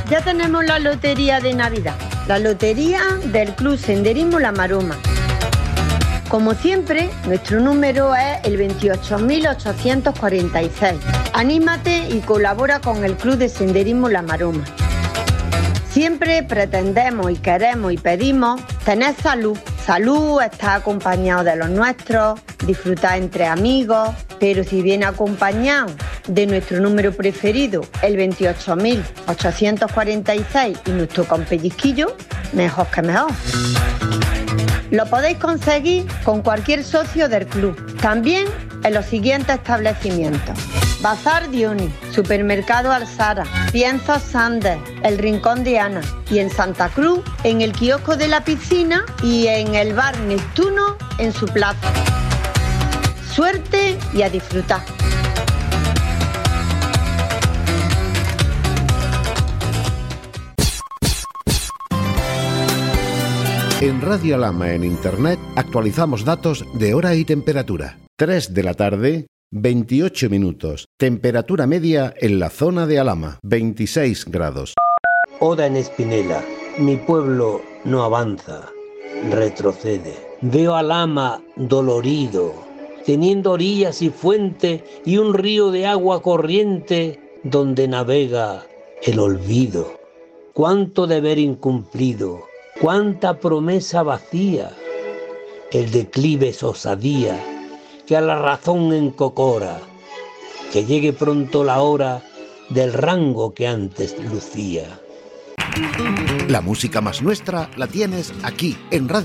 Ya tenemos la lotería de Navidad, la lotería del Club Senderismo La Maroma. Como siempre, nuestro número es el 28.846. Anímate y colabora con el Club de Senderismo La Maroma. Siempre pretendemos y queremos y pedimos tener salud. Salud, estar acompañado de los nuestros, disfrutar entre amigos, pero si viene acompañado de nuestro número preferido, el 28.846 y nos toca un pellizquillo, mejor que mejor. Lo podéis conseguir con cualquier socio del club, también en los siguientes establecimientos: Bazar Dioni, Supermercado Alzara, Piensos Sandes, El Rincón de Ana, y en Santa Cruz, en el kiosco de la piscina y en el bar Neptuno en su plaza. Suerte y a disfrutar. En Radio Alhama en Internet actualizamos datos de hora y temperatura. 3 de la tarde, 28 minutos. Temperatura media en la zona de Alhama, 26 grados. Oda en Espinela. Mi pueblo no avanza, retrocede. Veo a Alhama dolorido, teniendo orillas y fuente y un río de agua corriente donde navega el olvido. Cuánto deber incumplido, cuánta promesa vacía. El declive es osadía que a la razón encocora. Que llegue pronto la hora del rango que antes lucía. La música más nuestra la tienes aquí en Radio